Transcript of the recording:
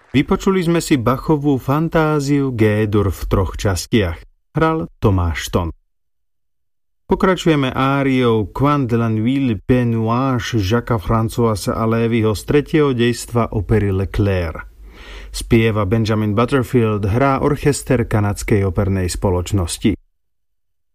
Vypočuli sme si Bachovú fantáziu G-dur v 3 častiach. Hral Tomáš Ston. Pokračujeme áriou Quand de la nuit le Pénuage Jacques Françoise Halévyho z 3. dejstva opery Leclerc. Spieva Benjamin Butterfield, hrá orchester kanadskej opernej spoločnosti.